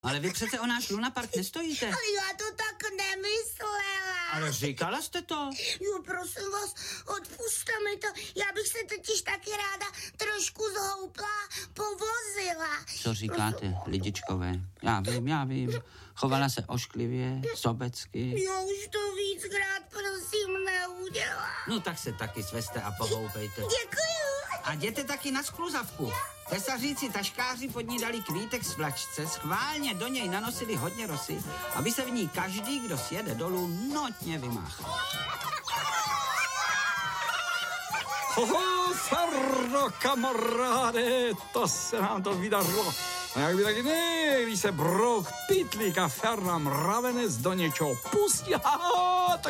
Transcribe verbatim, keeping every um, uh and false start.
Ale vy přece o náš lunapark nestojíte. Ale já to tak nemyslela. Ale říkala jste to? Jo, prosím vás, odpuste mi to. Já bych se totiž taky ráda trošku zhoupla, povozila. Co říkáte, lidičkové? Já vím, já vím. Chovala se ošklivě, sobecky. Jo, už to víckrát, prosím, neudělá. No tak se taky svezte a pohoupejte. Děkuju. A jděte taky na skluzavku. Tesaříci taškáři pod ní dali kvítek z vlačce, schválně do něj nanosili hodně rosy, aby se v ní každý, kdo sjede dolů, notně vymáchal. Hoho, Fardo, kamaráde, to se nám to vydařilo. A jak by taky ne, když se brouk, pitlík a Ferna mravenec do něčeho pustí, haha, tak